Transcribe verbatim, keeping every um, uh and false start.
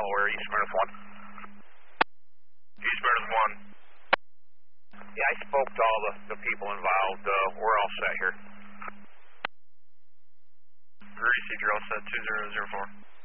Delaware, East Meredith one. East Meredith one. Yeah, I spoke to all the, the people involved. Uh, we're all set here. Receive, you're all set, two zero zero four.